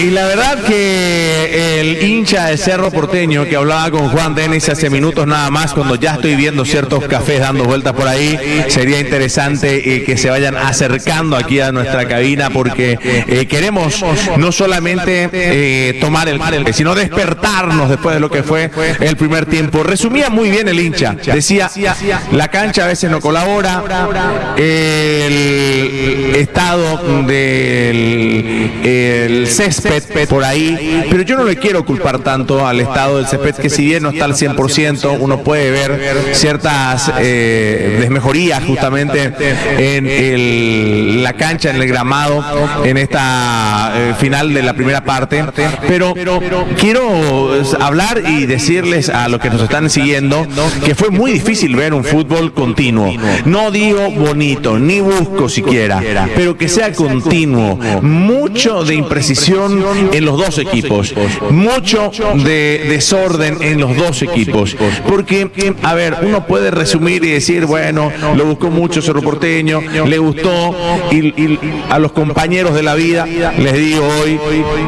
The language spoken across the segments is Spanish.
Y la verdad que el hincha de Cerro Porteño que hablaba con Juan Denis hace minutos nada más, cuando ya estoy viendo ciertos cafés dando vueltas por ahí, sería interesante que se vayan acercando aquí a nuestra cabina, porque queremos no solamente tomar el sino despertarnos después de lo que fue el primer tiempo. Resumía muy bien el hincha, decía, la cancha a veces no colabora, el estado del césped por ahí, pero yo no le quiero culpar tanto al estado del césped, que si bien no está al 100%, uno puede ver ciertas desmejorías justamente en la cancha, en el gramado, en esta final de la primera parte, pero quiero hablar y decirles a los que nos están siguiendo que fue muy difícil ver un fútbol continuo. No digo bonito, ni busco siquiera, pero que sea continuo. Mucho de imprecisión en los dos equipos, mucho de desorden en los dos equipos, porque, a ver, uno puede resumir y decir, bueno, lo buscó mucho Cerro Porteño, le gustó, y a los compañeros de la vida les digo hoy,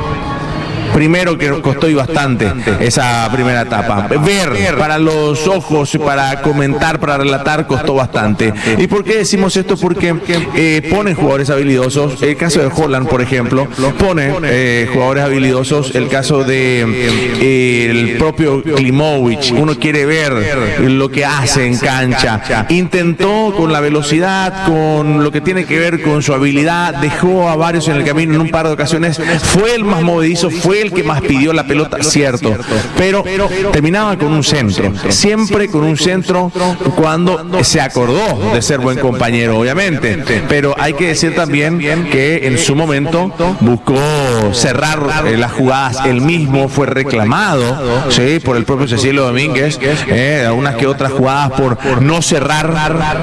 primero que costó y bastante esa primera etapa. Ver para los ojos, para comentar, para relatar, costó bastante. ¿Y por qué decimos esto? Porque ponen jugadores habilidosos. El caso de Holland, por ejemplo, pone jugadores habilidosos. El caso de el propio Klimovic. Uno quiere ver lo que hace en cancha. Intentó con la velocidad, con lo que tiene que ver con su habilidad. Dejó a varios en el camino en un par de ocasiones. Fue el más movedizo, fue el que más pidió la pelota, cierto, pero terminaba con un centro, siempre con un centro cuando se acordó de ser buen compañero, obviamente, pero hay que decir también que en su momento buscó cerrar las jugadas, él mismo fue reclamado, ¿sí?, por el propio Cecilio Domínguez, algunas que otras jugadas por no cerrar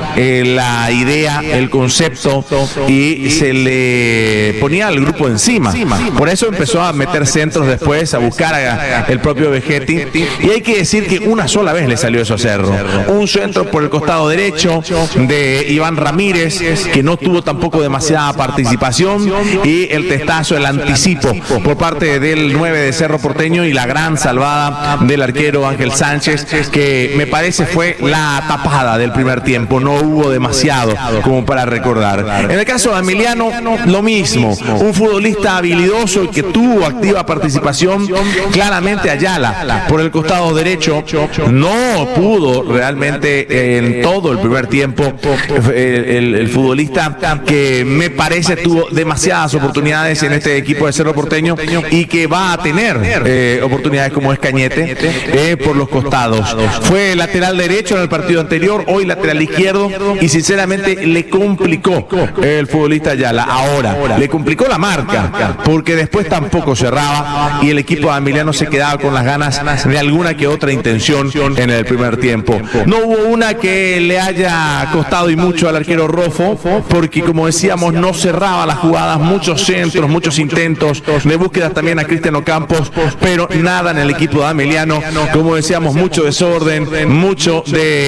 la idea, el concepto, y se le ponía al grupo encima, por eso empezó a meter centros después, a buscar el propio Vegetti, y hay que decir que una sola vez le salió eso a Cerro, un centro por el costado derecho de Iván Ramírez, que no tuvo tampoco demasiada participación, y el testazo, el anticipo por parte del 9 de Cerro Porteño, y la gran salvada del arquero Ángel Sánchez, que me parece fue la tapada del primer tiempo, no hubo demasiado como para recordar. En el caso de Emiliano, lo mismo, un futbolista habilidoso y que tuvo activa participación. Claramente Ayala por el costado derecho no pudo realmente en todo el primer tiempo, el futbolista que me parece tuvo demasiadas oportunidades en este equipo de Cerro Porteño, y que va a tener oportunidades como es Cañete por los costados. Fue lateral derecho en el partido anterior, hoy lateral izquierdo, y sinceramente le complicó el futbolista Ayala. Ahora le complicó la marca, porque después tampoco cerraba, y el equipo de Emiliano se quedaba con las ganas de alguna que otra intención en el primer tiempo. No hubo una que le haya costado y mucho al arquero Rofo, porque como decíamos, no cerraba las jugadas, muchos centros, muchos intentos de búsqueda también a Cristiano Campos, pero nada en el equipo de Emiliano. Como decíamos, mucho desorden, mucho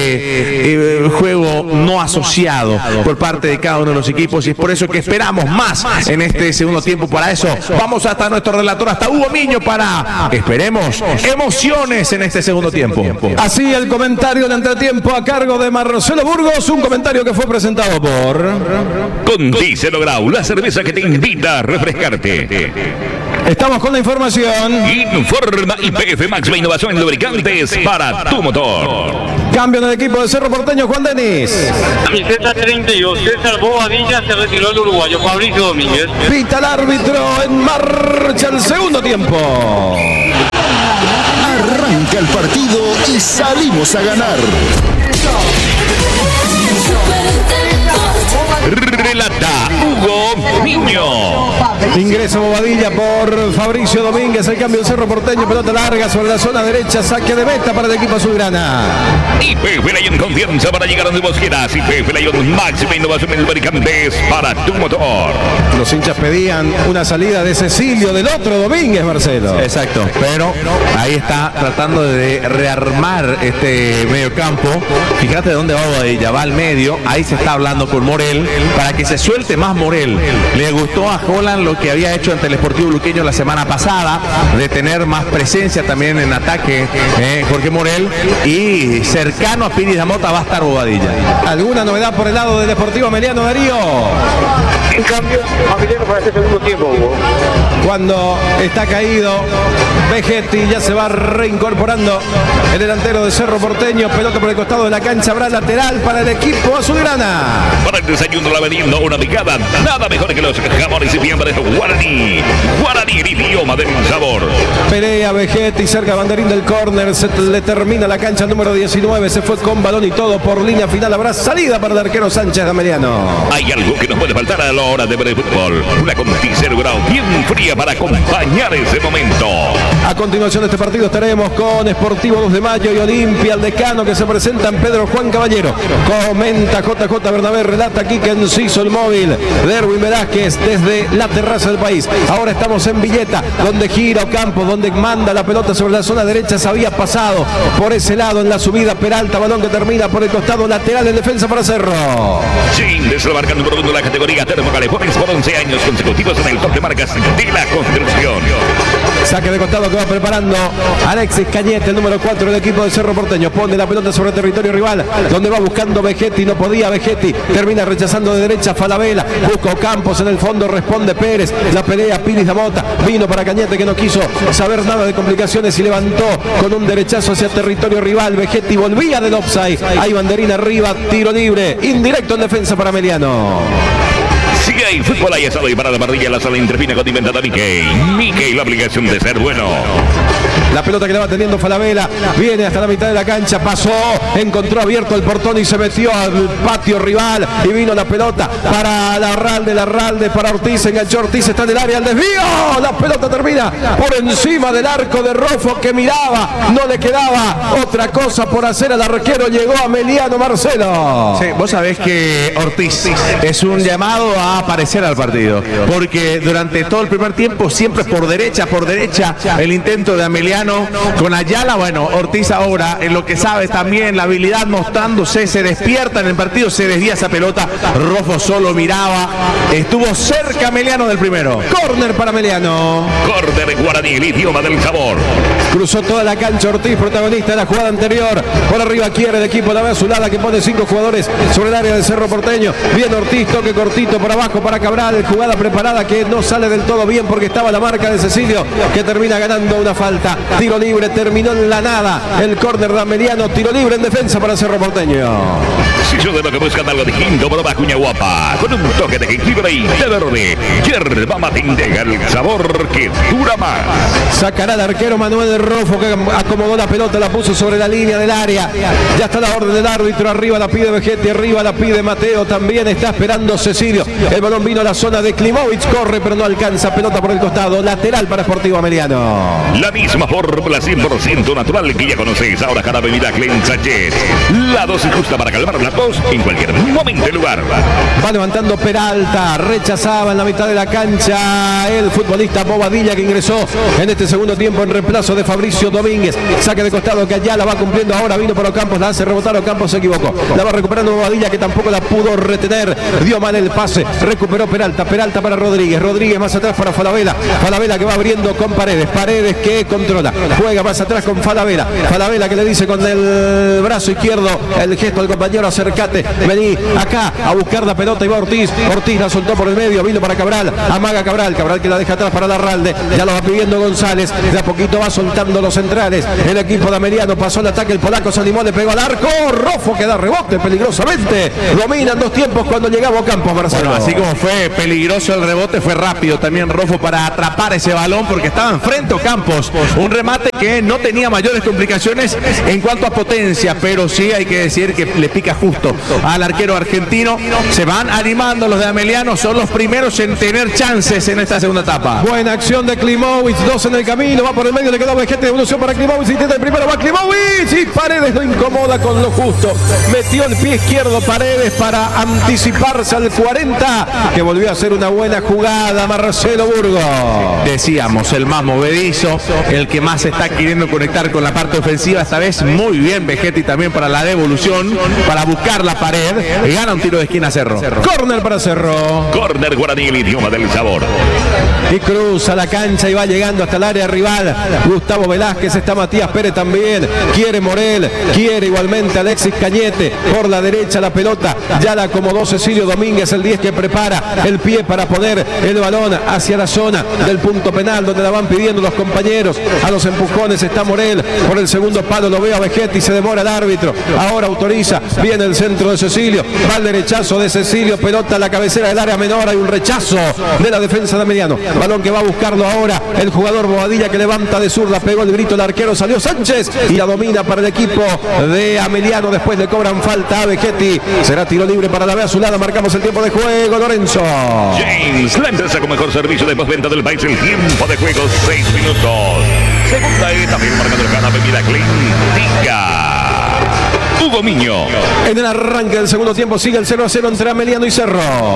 de juego no asociado por parte de cada uno de los equipos, y es por eso que esperamos más en este segundo tiempo. Para eso vamos hasta nuestro relator, hasta Hugo Miño, para, esperemos, emociones en este segundo tiempo. Así el comentario de entretiempo a cargo de Marcelo Burgos, un comentario que fue presentado por Condícelo Grau, la cerveza que te invita a refrescarte. Estamos con la información. Informa YPF Máxima Innovación en lubricantes para tu motor. Cambio en el equipo de Cerro Porteño, Juan Denis. Camiseta 32, César Bobadilla, se retiró el uruguayo Fabricio Domínguez. Pita el árbitro, en marcha el segundo tiempo. Arranca el partido y salimos a ganar. Relata Hugo Miño. Ingresa Bobadilla por Fabricio Domínguez. El cambio en Cerro Porteño. Pelota larga sobre la zona derecha. Saque de meta para el equipo azulgrana. YPF Lion, confianza para llegar donde vos quieras. YPF Lion, máxima innovación en lubricantes para tu motor. Los hinchas pedían una salida de Cecilio, del otro Domínguez, Marcelo. Exacto, pero ahí está tratando de rearmar este medio campo. Fíjate de dónde va Bobadilla, va al medio. Ahí se está hablando con Morel para que se suelte más Morel. Le gustó a Holland lo que había hecho ante el Sportivo Luqueño la semana pasada, de tener más presencia también en ataque Jorge Morel, y cercano a Piris Damota va a estar Bobadilla. ¿Alguna novedad por el lado del Deportivo Ameliano, Darío? En cambio, Ameliano para este segundo tiempo, Hugo. Cuando está caído Vegetti, ya se va reincorporando el delantero de Cerro Porteño. Pelota por el costado de la cancha, habrá lateral para el equipo azulgrana. Para el desayuno la vendiendo una picada, nada mejor que los jamones y fiambres Guaraní. Guaraní, el idioma del sabor. Pelea Vegetti cerca banderín del córner, se le termina la cancha número 19, se fue con balón y todo por línea final, habrá salida para el arquero Sánchez de Ameliano. Hay algo que nos puede faltar a la hora de ver el fútbol, una Conticero Grau bien fría para acompañar ese momento. A continuación de este partido estaremos con Sportivo 2 de Mayo y Olimpia, el decano, que se presentan Pedro Juan Caballero. Comenta JJ Bernabé, relata Quique Enciso, el móvil de Erwin Velázquez desde la terraza del país. Ahora estamos en Villeta, donde gira Ocampo, donde manda la pelota sobre la zona derecha, se había pasado por ese lado en la subida Peralta, balón que termina por el costado lateral en defensa para Cerro. Sí, desembarca número 1 de la categoría Termocalefones por 11 años consecutivos en el top de marcas de la construcción. Saque de costado que va preparando Alexis Cañete, el número 4 del equipo de Cerro Porteño. Pone la pelota sobre el territorio rival, donde va buscando Vegetti, no podía Vegetti, termina rechazando de derecha Falabella, busca Campos en el fondo, responde Pérez, la pelea Piris Damota, vino para Cañete que no quiso saber nada de complicaciones y levantó con un derechazo hacia territorio rival. Vegetti volvía del offside, hay banderín arriba, tiro libre, indirecto en defensa para Ameliano. Si hay fútbol, hay asado y para la parrilla, la sala interfina condimentada Mickey. Mickey, la obligación de ser bueno. La pelota que le va teniendo Falabella, viene hasta la mitad de la cancha, pasó, encontró abierto el portón y se metió al patio rival y vino la pelota para Larralde para Ortiz, enganchó Ortiz, está en el área, el desvío, la pelota termina por encima del arco de Rofo que miraba, no le quedaba otra cosa por hacer al arquero, llegó Ameliano Marcelo. Sí, vos sabés que Ortiz es un llamado a aparecer al partido, porque durante todo el primer tiempo siempre por derecha el intento de Ameliano con Ayala. Bueno, Ortiz ahora en lo que sabe también, la habilidad mostrándose, se despierta en el partido, se desvía esa pelota, Rofo solo miraba, estuvo cerca Ameliano del primero. Córner para Ameliano. Córner Guaraní, el idioma del sabor. Cruzó toda la cancha Ortiz, protagonista de la jugada anterior. Por arriba quiere el equipo la Azulada, que pone 5 jugadores sobre el área del Cerro Porteño. Bien Ortiz, toque cortito por abajo para Cabral, jugada preparada que no sale del todo bien porque estaba la marca de Cecilio, que termina ganando una falta. Tiro libre, terminó en la nada el córner de Ameliano, tiro libre en defensa para Cerro Porteño. Si yo de lo que buscan algo distinto, broma cuña guapa, con un toque de jengibre y té verde, yerba mate integra el sabor que dura más. Sacará el arquero Manuel Rofo, que acomodó la pelota, la puso sobre la línea del área. Ya está la orden del árbitro, arriba la pide Vegetti, arriba la pide Mateo, también está esperando Cecilio. El balón vino a la zona de Klimovic, corre pero no alcanza, pelota por el costado, lateral para Sportivo Ameliano. La misma fórmula 100% natural que ya conoces, ahora cada bebida Clean Sachet. La dosis justa para calmar la tos en cualquier momento y lugar. Va levantando Peralta, rechazaba en la mitad de la cancha el futbolista Bobadilla, que ingresó en este segundo tiempo en reemplazo de Fabricio Domínguez. Saque de costado que allá la va cumpliendo ahora, vino por Ocampos, la hace rebotar, Ocampos se equivocó. La va recuperando Bobadilla, que tampoco la pudo retener, dio mal el pase, recuperó Peralta para Rodríguez más atrás para Falabella que va abriendo con Paredes que controla, juega más atrás con Falabella que le dice con el brazo izquierdo el gesto al compañero, acercate, vení acá a buscar la pelota, y va Ortiz la soltó por el medio, vino para Cabral, amaga Cabral que la deja atrás para Larralde, ya lo va pidiendo González, de a poquito va soltando los centrales, el equipo de Ameliano pasó el ataque, el polaco se animó, le pegó al arco, Rofo que da rebote peligrosamente, dominan 2 tiempos cuando llegaba Campos Marcelo. Bueno, así como fue peligroso el rebote, fue rápido también Rofo para atrapar ese balón, porque estaba enfrente Ocampos, un remate que no tenía mayores complicaciones en cuanto a potencia, pero sí hay que decir que le pica justo al arquero argentino. Se van animando los de Ameliano, son los primeros en tener chances en esta segunda etapa. Buena acción de Klimovic, 2 en el camino, va por el medio, le quedó Vegetti, devolución para Klimovic, intenta el primero, va Klimovic y Paredes lo incomoda con lo justo, metió el pie izquierdo Paredes para anticiparse al 40, que volvió a hacer una buena jugada Marcelo Burgos. Decíamos, el más movedizo, el que más más está queriendo conectar con la parte ofensiva. Esta vez muy bien Vegetti también para la devolución, para buscar la pared. Y gana un tiro de esquina Cerro. Córner para Cerro. Córner Guaraní, el idioma del sabor. Y cruza la cancha y va llegando hasta el área rival. Gustavo Velázquez, está Matías Pérez también. Quiere Morel, quiere igualmente Alexis Cañete. Por la derecha la pelota, ya la acomodó Cecilio Domínguez, el 10 que prepara el pie para poner el balón hacia la zona del punto penal, donde la van pidiendo los compañeros. A los empujones está Morel, por el segundo palo lo veo a Vegetti, se demora el árbitro. Ahora autoriza, viene el centro de Cecilio, va el derechazo de Cecilio, pelota a la cabecera del área menor, hay un rechazo de la defensa de Ameliano. Balón que va a buscarlo ahora el jugador Bobadilla, que levanta de zurda, pegó el grito el arquero, salió Sánchez y la domina para el equipo de Ameliano. Después le cobran falta a Vegetti, será tiro libre para la Azulada. Marcamos el tiempo de juego, Lorenzo. James, la empresa con mejor servicio de postventa del país. El tiempo de juego 6 minutos. Segunda etapa, el marcador gana bebida Clínica. Hugo Miño. En el arranque del segundo tiempo sigue el 0-0 entre Ameliano y Cerro.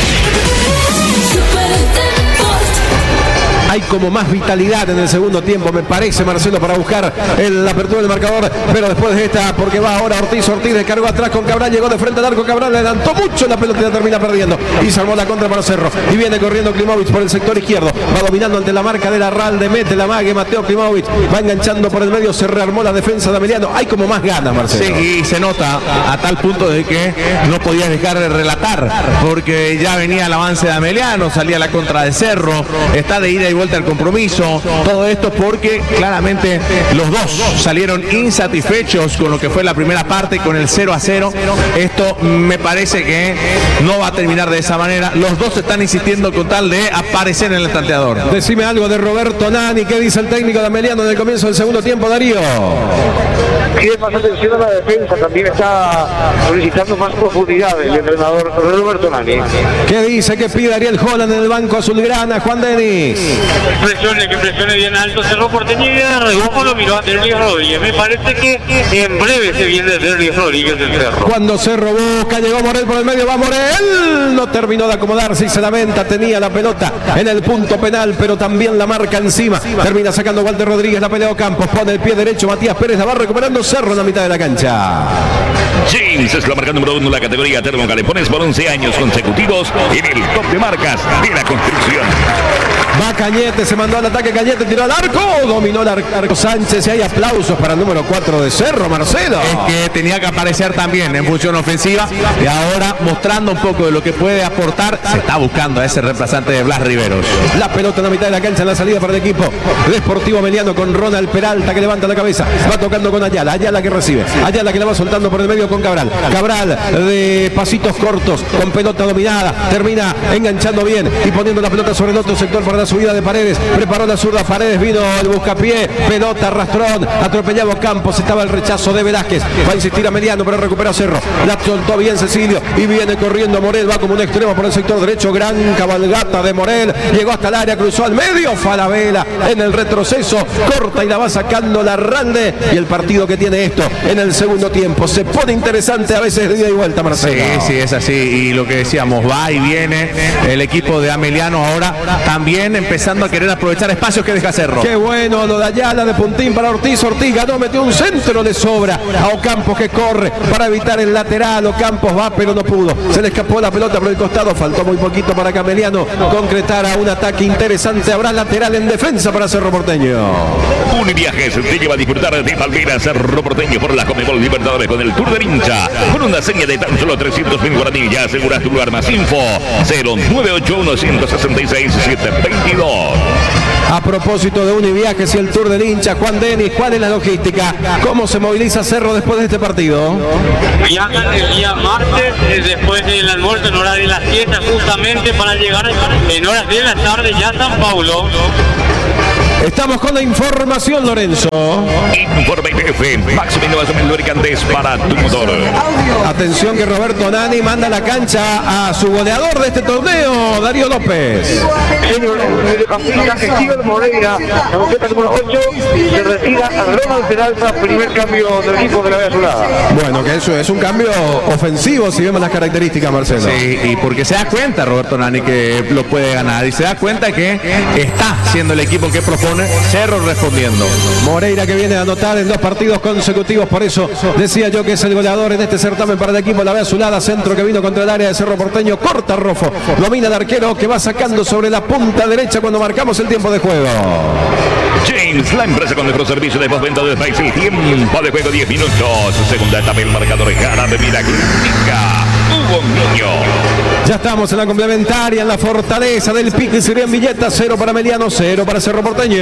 Hay como más vitalidad en el segundo tiempo, me parece, Marcelo, para buscar la apertura del marcador. Pero después de esta, porque va ahora Ortiz descargó atrás con Cabral, llegó de frente al arco Cabral, le adelantó mucho la pelota y la termina perdiendo. Y se armó la contra para Cerro. Y viene corriendo Klimovic por el sector izquierdo. Va dominando ante la marca de la Ralde, mete la mague Mateo Klimovic. Va enganchando por el medio, se rearmó la defensa de Ameliano. Hay como más ganas, Marcelo. Sí, y se nota a tal punto de que no podías dejar de relatar, porque ya venía el avance de Ameliano, salía la contra de Cerro, está de ida y vuelta al compromiso. Todo esto porque claramente los dos salieron insatisfechos con lo que fue la primera parte, con el 0-0. Esto me parece que no va a terminar de esa manera. Los dos están insistiendo con tal de aparecer en el tanteador. Decime algo de Roberto Nani, ¿qué dice el técnico de Ameliano en el comienzo del segundo tiempo, Darío? Pide más atención a la defensa, también está solicitando más profundidad el entrenador Roberto Nani. ¿Qué dice? ¿Qué pide Ariel Holland en el banco azulgrana, Juan Denis? Que presione bien alto Cerro Porteño, y de rebojo lo miró a Derlis Rodríguez. Me parece que en breve se viene Derlis Rodríguez del Cerro. Cuando Cerro busca, llegó Morel por el medio, va Morel, no terminó de acomodarse y se lamenta, tenía la pelota en el punto penal, pero también la marca encima. Termina sacando Walter Rodríguez, la pelea Campos, pone el pie derecho, Matías Pérez la va recuperando Cerro en la mitad de la cancha. James es la marca número 1 en la categoría Termocalepones por 11 años consecutivos en el top de marcas de la construcción. Va Cañete, se mandó al ataque, Cañete tiró al arco, dominó el arco Sánchez y hay aplausos para el número 4 de Cerro, Marcelo. Es que tenía que aparecer también en función ofensiva y ahora mostrando un poco de lo que puede aportar, se está buscando a ese reemplazante de Blas Riveros. La pelota en la mitad de la cancha, en la salida para el equipo Deportivo Ameliano con Ronald Peralta que levanta la cabeza, va tocando con Ayala, Ayala que recibe, Ayala que la va soltando por el medio con Cabral, Cabral de pasitos cortos, con pelota dominada, termina enganchando bien y poniendo la pelota sobre el otro sector para la subida de Paredes, preparó la zurda Paredes, vino el buscapié, pelota arrastrón, atropellado Campos, estaba el rechazo de Velázquez, va a insistir Ameliano pero recupera Cerro, la soltó bien Cecilio y viene corriendo Morel, va como un extremo por el sector derecho, gran cabalgata de Morel, llegó hasta el área, cruzó al medio, Falabella en el retroceso, corta y la va sacando la Ralde y el partido que tiene esto en el segundo tiempo, se pone interesante a veces de ida y vuelta, Marcelo. Sí, es así y lo que decíamos, va y viene el equipo de Ameliano ahora también empezando a querer aprovechar espacios que deja Cerro. Qué bueno lo de Ayala de puntín para Ortiz, Ortiz ganó, metió un centro, le sobra a Ocampos que corre para evitar el lateral, Ocampos va pero no pudo, se le escapó la pelota por el costado, faltó muy poquito para que Ameliano concretara un ataque interesante, habrá lateral en defensa para Cerro Porteño. Univiajes te lleva a disfrutar de Palmira Cerro Porteño por la Conmebol Libertadores con el Tour del Hincha, con una seña de tan solo 300.000 guaraní, ya aseguras tu lugar, más info 0981-166-722. A propósito de Univiajes y el Tour del Hincha, Juan Denis, ¿cuál es la logística? ¿Cómo se moviliza Cerro después de este partido? Viajan el día martes, después del almuerzo en hora de la siesta, justamente para llegar en horas de la tarde ya a San Paulo. Estamos con la información, Lorenzo. Informe IPF, máxima innovación en lubricantes para tu motor. Atención que Roberto Nani manda a la cancha a su goleador de este torneo, Darío López. El mediocampista Steven Moreira, la camiseta número 8, se retira a Ronald Peralta, primer cambio del equipo de la Azulada. Bueno, que eso es un cambio ofensivo si vemos las características, Marcelo. Sí, y porque se da cuenta Roberto Nani que lo puede ganar y se da cuenta que está siendo el equipo que propone con Cerro respondiendo. Moreira que viene a anotar en 2 partidos consecutivos, por eso decía yo que es el goleador en este certamen para el equipo. La ve azulada, centro que vino contra el área de Cerro Porteño, corta Rofo, domina el arquero que va sacando sobre la punta derecha cuando marcamos el tiempo de juego. James, la empresa con mejor servicio de postventa del país. El tiempo de juego 10 minutos. Segunda etapa, el marcador gana bebida crítica. Hugo Niño. Ya estamos en la complementaria, en la fortaleza del Pique Sirian Villeta. 0 para Meliano, 0 para Cerro Porteño.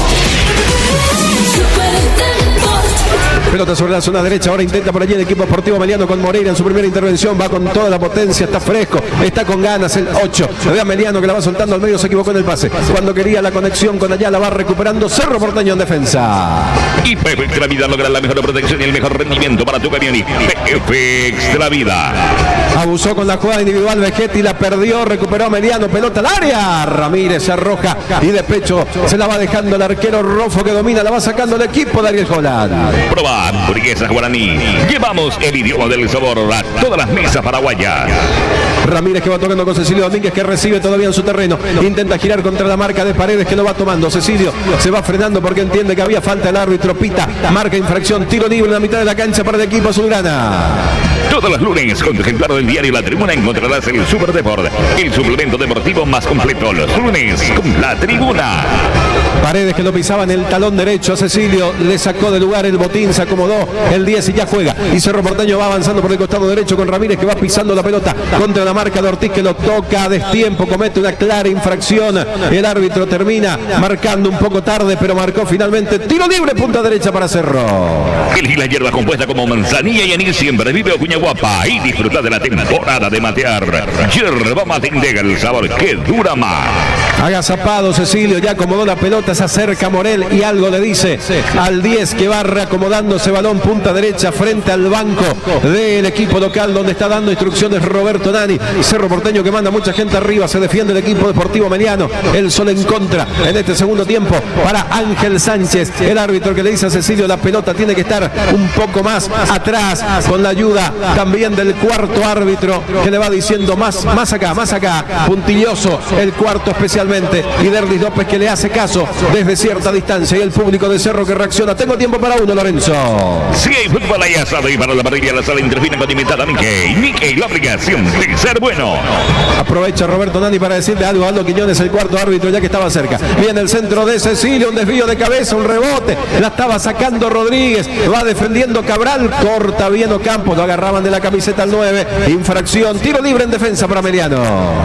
Pelota sobre la zona derecha, ahora intenta por allí el equipo Sportivo Meliano con Moreira en su primera intervención, va con toda la potencia, está fresco, está con ganas el 8, ve a Meliano que la va soltando al medio, se equivocó en el pase, cuando quería la conexión con allá la va recuperando Cerro Porteño en defensa. Y Pepe Extravida logra la mejor protección y el mejor rendimiento para tu camión y Pepe Extravida. Abusó con la jugada individual Vegetti, la perdió, recuperó a Meliano, pelota al área, Ramírez se arroja y de pecho se la va dejando el arquero Rofo que domina, la va sacando el equipo de Ariel Holland. Proba hamburguesas guaraní. Llevamos el idioma del sabor a todas las mesas paraguayas. Ramírez que va tocando con Cecilio Domínguez que recibe todavía en su terreno. Intenta girar contra la marca de Paredes que lo va tomando. Cecilio se va frenando porque entiende que había falta. El árbitro pita, marca infracción, tiro libre en la mitad de la cancha para el equipo azulgrana. Todos los lunes con tu ejemplar del diario La Tribuna encontrarás el Super Deport, el suplemento deportivo más completo. Los lunes con La Tribuna. Paredes que lo pisaba en el talón derecho a Cecilio, le sacó de lugar el botín, se acomodó el 10 y ya juega. Y Cerro Porteño va avanzando por el costado derecho con Ramírez que va pisando la pelota contra la marca de Ortiz que lo toca a destiempo, comete una clara infracción. El árbitro termina marcando un poco tarde, pero marcó finalmente tiro libre, punta derecha para Cerro. Elegí la hierba compuesta como manzanilla y anís siempre. Vive Ocuña Guapa y disfruta de la temporada de matear. Hierba mate Indega, el sabor que dura más. Agazapado Cecilio, ya acomodó la pelota, se acerca Morel y algo le dice al 10 que va reacomodándose balón punta derecha frente al banco del equipo local donde está dando instrucciones Roberto Nani. Cerro Porteño que manda mucha gente arriba, se defiende el equipo deportivo Meliano. El sol en contra en este segundo tiempo para Ángel Sánchez, el árbitro que le dice a Cecilio la pelota tiene que estar un poco más atrás, con la ayuda también del cuarto árbitro que le va diciendo más acá, puntilloso el cuarto especialmente, y Derlis López que le hace caso desde cierta distancia y el público de Cerro que reacciona. Tengo tiempo para uno, Lorenzo. Si hay fútbol hay asado y para la parrilla la sala interfina condimentada Mickey, la obligación de ser bueno. Aprovecha Roberto Nani para decirle algo a Aldo Quiñones, el cuarto árbitro ya que estaba cerca. Viene el centro de Cecilio, un desvío de cabeza, un rebote, la estaba sacando Rodríguez, va defendiendo Cabral, corta bien Ocampo, lo agarraban de la camiseta al 9, infracción, tiro libre en defensa para Meliano.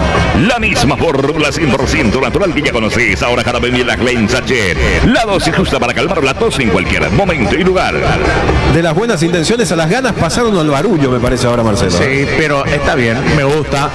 La misma fórmula 100% natural que ya conoces, ahora cada vez la Glen Sachet. La dosis justa para calmar la tos en cualquier momento y lugar. De las buenas intenciones a las ganas pasaron al barullo, me parece ahora, Marcelo. Sí, pero está bien, me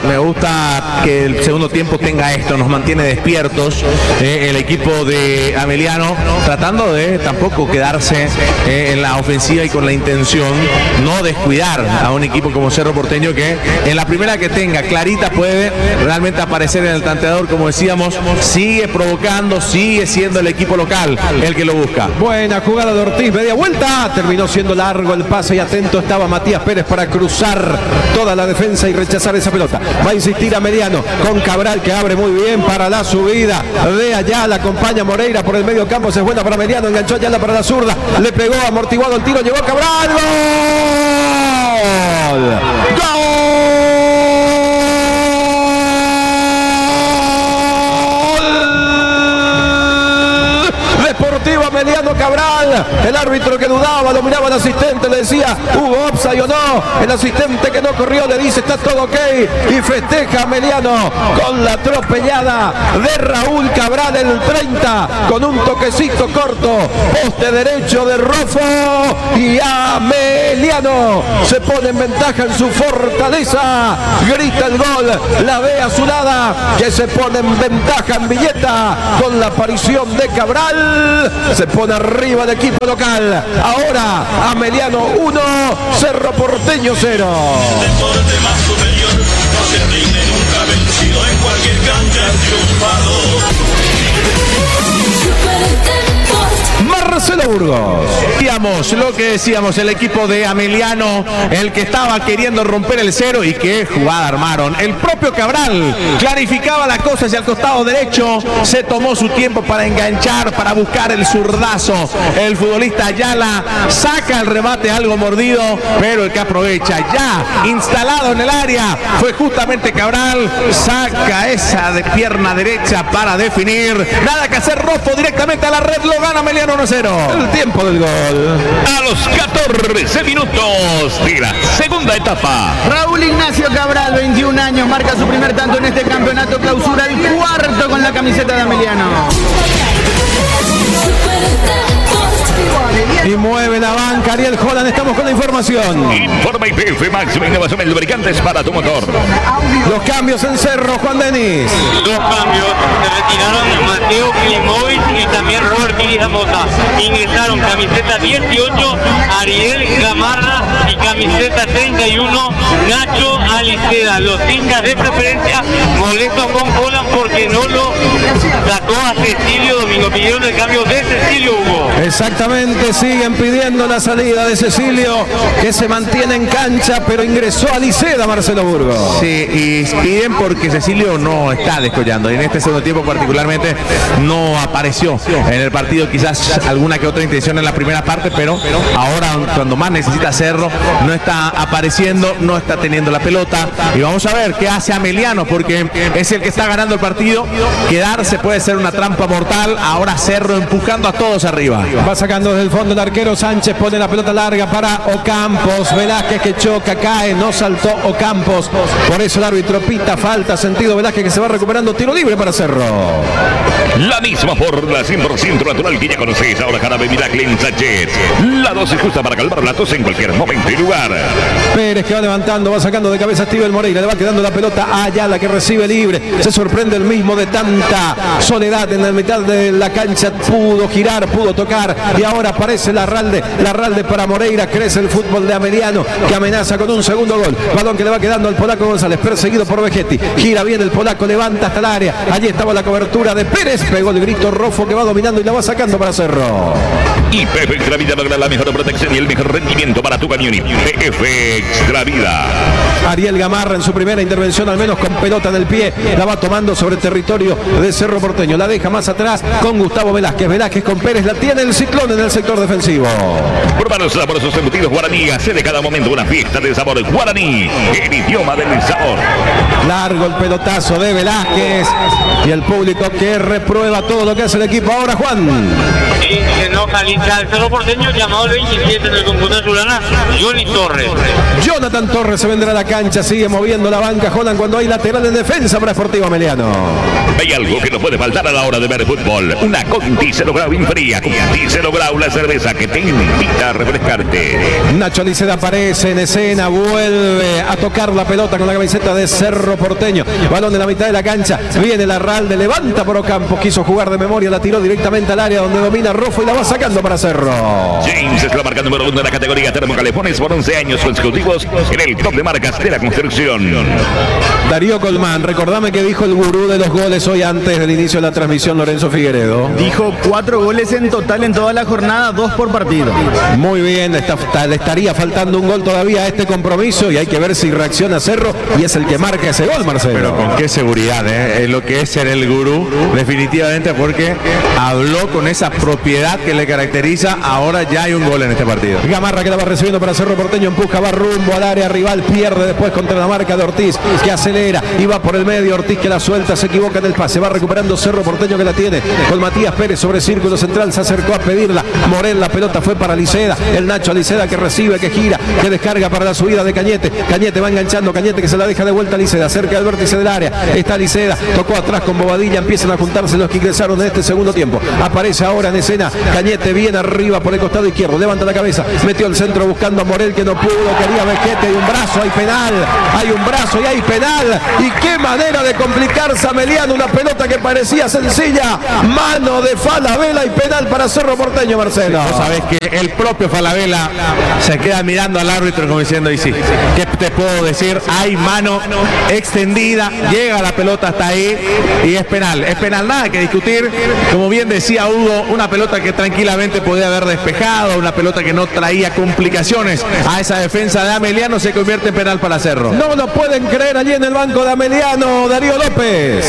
gusta que el segundo tiempo tenga esto, nos mantiene despiertos el equipo de Ameliano, tratando de tampoco quedarse en la ofensiva y con la intención no descuidar a un equipo como Cerro Porteño que en la primera que tenga clarita puede realmente aparecer en el tanteador, como decíamos, sigue provocando, sigue siendo el equipo local el que lo busca. Buena jugada de Ortiz, media vuelta, terminó siendo largo el pase y atento estaba Matías Pérez para cruzar toda la defensa y rechazar esa pelota. Va a insistir a Meliano con Cabral que abre muy bien para la subida de allá, la acompaña Moreira por el medio campo, se es buena para Meliano, enganchó Ayala para la zurda, le pegó, amortiguado el tiro, llegó Cabral, ¡gol! Deportivo Meliano Cabral, el árbitro que dudaba, lo miraba al asistente, le decía hubo offside o no, el asistente que no corrió le dice está todo ok y festeja a Meliano con la atropellada de Raúl Cabral, el 30 con un toquecito corto, poste derecho de Rofo y a Meliano se pone en ventaja en su fortaleza, grita el gol, la ve azulada que se pone en ventaja en Villeta con la aparición de Cabral, se pone arriba el equipo local. Ahora Ameliano 1, Cerro Porteño 0. Marcelo Burgos. Y decíamos, el equipo de Ameliano, el que estaba queriendo romper el cero, y qué jugada armaron. El propio Cabral clarificaba la cosa hacia el costado derecho, se tomó su tiempo para enganchar, para buscar el zurdazo. El futbolista Ayala saca el remate algo mordido, pero el que aprovecha ya instalado en el área fue justamente Cabral. Saca esa de pierna derecha para definir. Nada que hacer, Rofo directamente a la red, lo gana Ameliano 1-0. El tiempo del gol. A los 14 minutos de la segunda etapa. Raúl Ignacio Cabral, 21 años, marca su primer tanto en este campeonato clausura, el cuarto con la camiseta de Ameliano. Y mueve la banca Ariel Holland, estamos con la información. Informa YPF, máxima innovación en lubricantes para tu motor. Los cambios en Cerro, Juan Denis. Dos cambios, se retiraron Mateo Klimovic y también Robert Mota. Ingresaron camiseta 18, Ariel Gamarra, y camiseta 31, Nacho Aliceda. Los hinchas de preferencia molestos con Holland porque no lo sacó a Cecilio Domingo. Pidieron el cambio de Cecilio Hugo. Exactamente, siguen pidiendo la salida de Cecilio, que se mantiene en cancha, pero ingresó Aliceda, Marcelo Burgos. Sí, y piden porque Cecilio no está descollando. Y en este segundo tiempo particularmente no apareció en el partido. Quizás alguna que otra intención en la primera parte, pero ahora cuando más necesita Cerro no está apareciendo, no está teniendo la pelota. Y vamos a ver qué hace Ameliano, porque es el que está ganando el partido. Quedarse puede ser una trampa mortal. Ahora Cerro empujando a todos arriba. Va sacando desde el fondo el arquero Sánchez, pone la pelota larga para Ocampos. Velázquez que choca, cae, no saltó Ocampos. Por eso el árbitro pita falta, sentido Velázquez que se va recuperando, tiro libre para Cerro. La misma fórmula 100% natural que ya conoces. Ahora Jarabe Miracle en Sánchez. La dosis justa para calmar la tos en cualquier momento y lugar. Pérez que va levantando, va sacando de cabeza a Steven Moreira, le va quedando la pelota a Ayala que recibe libre. Se sorprende el mismo de tanta soledad en la mitad de la cancha. Pudo girar, pudo tocar, y ahora aparece Larralde para Moreira. Crece el fútbol de Ameliano, que amenaza con un segundo gol. Balón que le va quedando al polaco González, perseguido por Vegetti. Gira bien el polaco, levanta hasta el área. Allí estaba la cobertura de Pérez. Pegó el grito Rofo que va dominando y la va sacando para Cerro. YPF Extravida logra la mejor protección y el mejor rendimiento para tu camión. YPF Extravida. Ariel Gamarra en su primera intervención, al menos con pelota en el pie, la va tomando sobre el territorio de Cerro Porteño. La deja más atrás con Gustavo Velázquez. Velázquez con Pérez, la tiene el Ciclón en el sector defensivo. Probar los sabrosos embutidos Guaraní. Hace de cada momento una fiesta de sabor. Guaraní, el idioma del sabor. Largo el pelotazo de Velázquez y el público que reprueba todo lo que hace el equipo. Ahora Juan. Y se enoja el hincha del Cerro Porteño, llamado el 27 del conjunto azulana, Johnny Torres. Jonathan Torres se vendrá a la cancha, sigue moviendo la banca Holland cuando hay lateral en defensa para Sportivo Ameliano. Hay algo que no puede faltar a la hora de ver fútbol. Una Conti Cero Grau infría. Conti Cero Grau, la cerveza que te invita a refrescarte. Nacho Aliceda aparece en escena, vuelve a tocar la pelota con la camiseta de Cerro Porteño. Balón de la mitad de la cancha, viene Larralde, levanta por Ocampos, quiso jugar de memoria, la tiró directamente al área donde domina Rofo y la va sacando para Cerro. James es la marca número 1 de la categoría Termocalefones por 11 años consecutivos en el top de marcas de la construcción. Darío Colmán, recordame que dijo el gurú de los goles hoy antes del inicio de la transmisión, Lorenzo Figueredo. Dijo 4 goles en total en toda la jornada, 2 por partido. Muy bien, le estaría faltando un gol todavía a este compromiso y hay que ver si reacciona Cerro y es el que marca ese gol, Marcelo. Pero con qué seguridad, es lo que es ser el gurú, definitivamente, porque habló con esa propiedad que le caracteriza. Ahora ya hay un gol en este partido. Gamarra que la va recibiendo para Cerro Porteño, empuja, va rumbo al área rival, pierde después contra la marca de Ortiz, que acelera y va por el medio. Ortiz que la suelta, se equivoca en el pase, va recuperando Cerro Porteño que la tiene con Matías Pérez sobre círculo central, se acercó a pedirla Morel, la pelota fue para Aliceda, el Nacho Aliceda que recibe, que gira, que descarga para la subida de Cañete. Cañete va enganchando, Cañete que se la deja de vuelta a Aliceda, cerca del vértice del área, está Aliceda, tocó atrás con Bobadilla, empiezan a juntarse los que ingresaron en este segundo tiempo. Aparece ahora en escena Cañete bien arriba por el costado izquierdo, levanta la cabeza, metió el centro buscando a Morel que no pudo, quería Vequete, hay un brazo, hay penal, hay un brazo y hay penal. Y qué manera de complicarse a Ameliano, una pelota que parecía sencilla, mano de Falabella y penal para Cerro Porteño, Marcelo. Vos sabés que el propio Falabella se queda mirando al árbitro como diciendo, y sí, ¿qué te puedo decir? Hay mano extendida, llega la pelota hasta ahí y es penal, nada que discutir. Como bien decía Hugo, una pelota pelota que tranquilamente podía haber despejado, una pelota que no traía complicaciones a esa defensa de Ameliano, se convierte en penal para Cerro. No lo pueden creer allí en el banco de Ameliano, Darío López.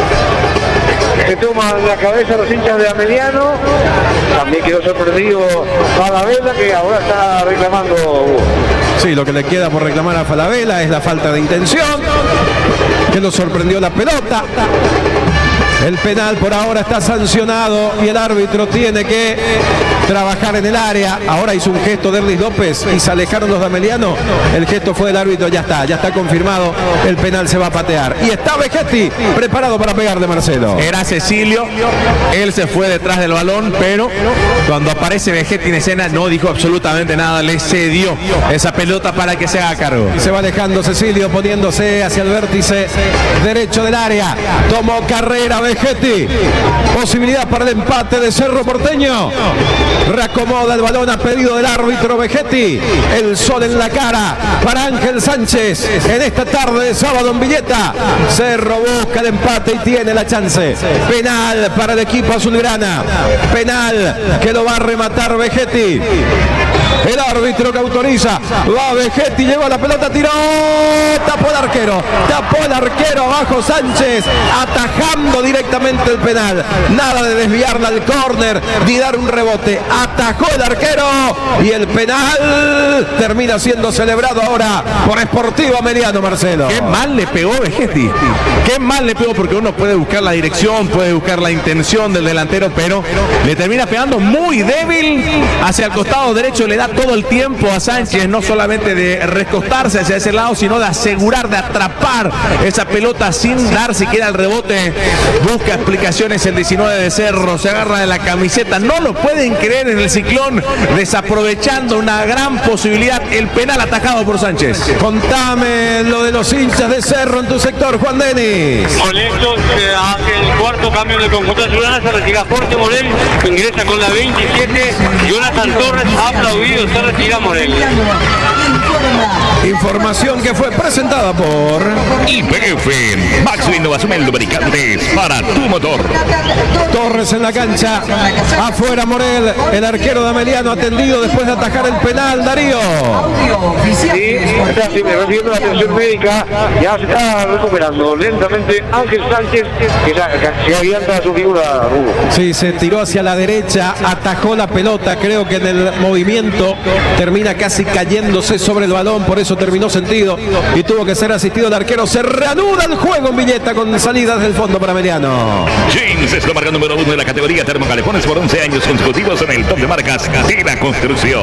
Se toman la cabeza los hinchas de Ameliano. También quedó sorprendido Falabella, que ahora está reclamando. Sí, lo que le queda por reclamar a Falabella es la falta de intención, que lo sorprendió la pelota. El penal por ahora está sancionado y el árbitro tiene que trabajar en el área. Ahora hizo un gesto de Erlis López y se alejaron los de Ameliano. El gesto fue del árbitro, ya está confirmado. El penal se va a patear. Y está Vegetti preparado para pegarle, Marcelo. Era Cecilio, él se fue detrás del balón, pero cuando aparece Vegetti en escena no dijo absolutamente nada, le cedió esa pelota para que se haga cargo. Y se va alejando Cecilio, poniéndose hacia el vértice derecho del área. Tomó carrera Vegetti. Posibilidad para el empate de Cerro Porteño. Reacomoda el balón a pedido del árbitro Vegetti. El sol en la cara para Ángel Sánchez en esta tarde de sábado en Villeta. Cerro busca el empate y tiene la chance. Penal para el equipo azulgrana. Penal que lo va a rematar Vegetti. El árbitro que autoriza. Va Vegetti, lleva la pelota, tiró. Tapó el arquero abajo Sánchez, atajando directamente el penal. Nada de desviarla al córner, ni dar un rebote. Atajó el arquero y el penal termina siendo celebrado ahora por Sportivo Ameliano, Marcelo. Qué mal le pegó Vegetti. Qué mal le pegó, porque uno puede buscar la dirección, puede buscar la intención del delantero, pero le termina pegando muy débil hacia el costado derecho. Le da todo el tiempo a Sánchez, no solamente de recostarse hacia ese lado, sino de asegurar, de atrapar esa pelota sin dar siquiera el rebote. Busca explicaciones el 19 de Cerro, se agarra de la camiseta. No lo pueden creer en el Ciclón, desaprovechando una gran posibilidad, el penal atajado por Sánchez. Contame lo de los hinchas de Cerro en tu sector, Juan Denis. Molestos, hace el cuarto cambio de conjunto azulgrana, se retira Jorge Morel, ingresa con la 27, Jonathan Torres ha aplaudido, se retira Morel. Información que fue presentada por YPF, máxima innovación en lubricantes para tu motor. Torres en la cancha, afuera Morel, el arquero de Ameliano atendido después de atajar el penal, Darío. Sí, está recibiendo la atención médica, ya se está recuperando lentamente Ángel Sánchez, que se avienta su figura. Sí, se tiró hacia la derecha, atajó la pelota, creo que en el movimiento termina casi cayéndose sobre el balón, por eso terminó sentido y tuvo que ser asistido el arquero. Se reanuda el juego en Villeta con salidas del fondo para Ameliano. James es la marca número 1 de la categoría Termocalefones por 11 años consecutivos en el top de marcas de la construcción.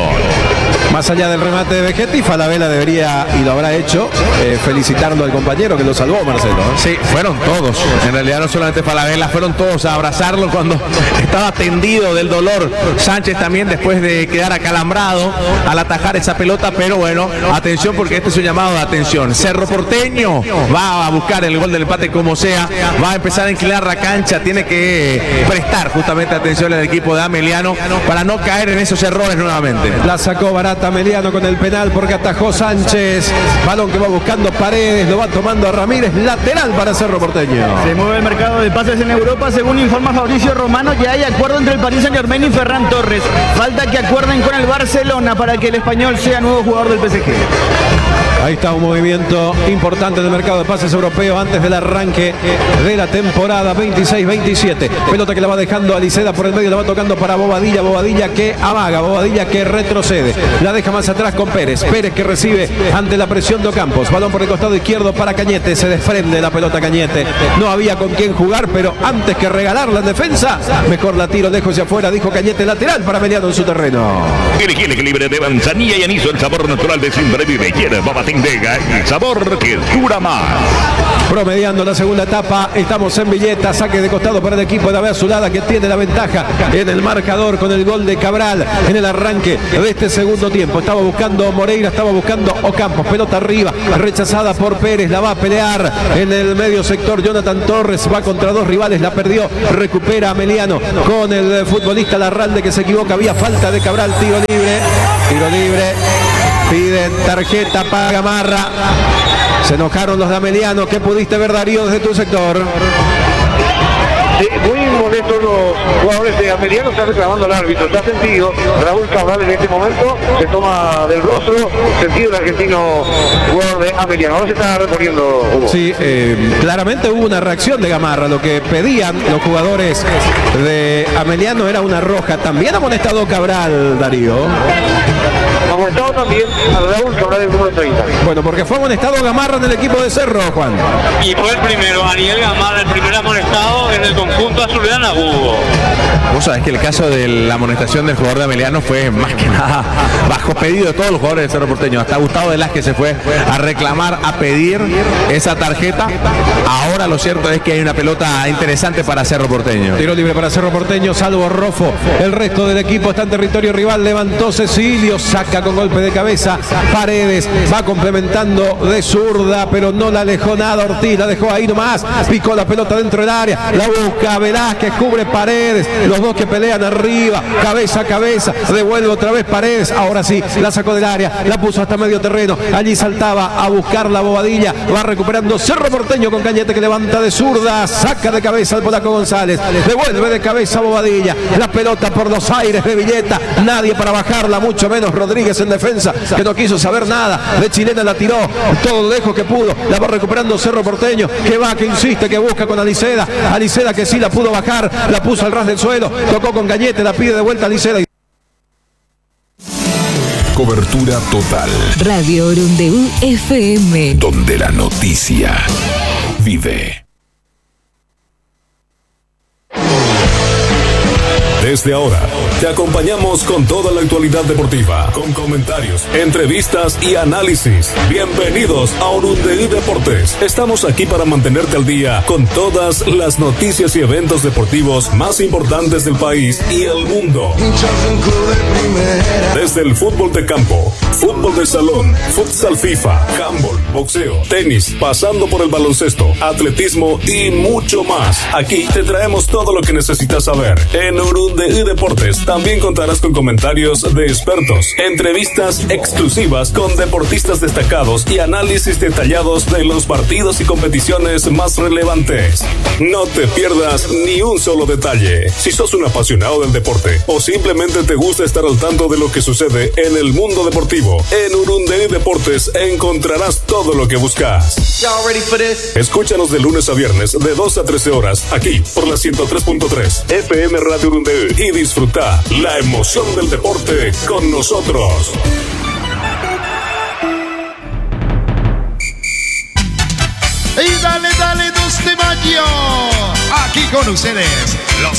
Más allá del remate de Vegetti, Falabella debería, y lo habrá hecho, felicitando al compañero que lo salvó, Marcelo. Sí, fueron todos. En realidad no solamente Falabella, fueron todos a abrazarlo cuando estaba tendido del dolor. Sánchez también, después de quedar acalambrado al atajar esa pelota, pero bueno, atención, porque este es un llamado de atención. Cerro Porteño va a buscar el gol del empate como sea, va a empezar a inclinar la cancha, tiene que prestar justamente atención al equipo de Ameliano para no caer en esos errores nuevamente. La sacó barata Ameliano con el penal porque atajó Sánchez. Balón que va buscando Paredes, lo va tomando a Ramírez, lateral para Cerro Porteño. Se mueve el mercado de pases en Europa, según informa Fabricio Romano. Ya hay acuerdo entre el Paris Saint-Germain y Ferran Torres. Falta que acuerden con el Barcelona para que el español sea nuevo jugador del PSG. Ahí está un movimiento importante del mercado de pases europeo antes del arranque de la temporada 26-27. Pelota que la va dejando Aliceda por el medio, la va tocando para Bobadilla. Bobadilla que amaga, Bobadilla que retrocede. La deja más atrás con Pérez. Pérez que recibe ante la presión de Ocampos. Balón por el costado izquierdo para Cañete. Se desprende la pelota Cañete. No había con quién jugar, pero antes que regalarla en defensa, mejor la tiro lejos hacia afuera, dijo Cañete, lateral para Ameliano en su terreno. Elegí el equilibrio de manzanilla y anís, el sabor natural de siempre vive. Hierba Batindega, el sabor que dura más. Promediando la segunda etapa, estamos en Villeta, saque de costado para el equipo de Ave Azulada que tiene la ventaja en el marcador con el gol de Cabral en el arranque de este segundo tiempo. Estaba buscando Moreira, estaba buscando Ocampos, pelota arriba, rechazada por Pérez, la va a pelear en el medio sector. Jonathan Torres va contra dos rivales, la perdió, recupera Ameliano con el futbolista Larralde que se equivoca, había falta de Cabral, tiro libre, piden tarjeta para Gamarra. Se enojaron los de Ameliano. ¿Qué pudiste ver, Darío, desde tu sector? muy molestos los jugadores de Ameliano, están reclamando al árbitro. Está sentido Raúl Cabral en este momento, se toma del rostro, sentido el argentino jugador de Ameliano. Ahora se está reponiendo, Hugo. Sí, claramente hubo una reacción de Gamarra. Lo que pedían los jugadores de Ameliano era una roja. También ha amonestado Cabral, Darío. Amonestado también a Raúl Cabral del número 30. Bueno, porque fue amonestado Gamarra en el equipo de Cerro, Juan. Y fue el primero, Ariel Gamarra, el primer amonestado en el conjunto azulgrana, Hugo. Vos sabés que el caso de la amonestación del jugador de Ameliano fue más que nada bajo pedido de todos los jugadores de Cerro Porteño. Hasta Gustavo Velázquez se fue a reclamar, a pedir esa tarjeta. Ahora lo cierto es que hay una pelota interesante para Cerro Porteño. Tiro libre para Cerro Porteño, salvo Rofo. El resto del equipo está en territorio rival. Levantó Cecilio, saca con golpe de cabeza. Paredes va complementando de zurda, pero no la alejó nada. Ortiz la dejó ahí nomás. Picó la pelota dentro del área. La busca Velázquez, cubre Paredes. Los dos que pelean arriba, cabeza a cabeza. Devuelve otra vez Paredes. Ahora sí, la sacó del área. La puso hasta medio terreno. Allí saltaba a buscar la Bobadilla. Va recuperando Cerro Porteño con Cañete que levanta de zurda. Saca de cabeza al polaco González. Devuelve de cabeza a Bobadilla. La pelota por los aires de Villeta. Nadie para bajarla, mucho menos Rodríguez en defensa, que no quiso saber nada. De chilena la tiró todo lejos que pudo. La va recuperando Cerro Porteño, que va, que insiste, que busca con Aliceda. Aliceda que sí la pudo bajar, la puso al ras del suelo, tocó con Cañete, la pide de vuelta Aliceda. Cobertura total. Radio Orundeú FM. Donde la noticia vive. Desde ahora, te acompañamos con toda la actualidad deportiva, con comentarios, entrevistas y análisis. Bienvenidos a Orundeú Deportes. Estamos aquí para mantenerte al día con todas las noticias y eventos deportivos más importantes del país y el mundo. Desde el fútbol de campo, fútbol de salón, futsal FIFA, handball, boxeo, tenis, pasando por el baloncesto, atletismo y mucho más. Aquí te traemos todo lo que necesitas saber. En Orundeú Deportes también contarás con comentarios de expertos, entrevistas exclusivas con deportistas destacados y análisis detallados de los partidos y competiciones más relevantes. No te pierdas ni un solo detalle. Si sos un apasionado del deporte o simplemente te gusta estar al tanto de lo que sucede en el mundo deportivo, en Orundeú Deportes encontrarás todo lo que buscas. Escúchanos de lunes a viernes de 2 a 13 horas aquí por la 103.3 FM Radio Orundeú y disfruta la emoción del deporte con nosotros. Y dale, 2 de mayo. Aquí con ustedes, los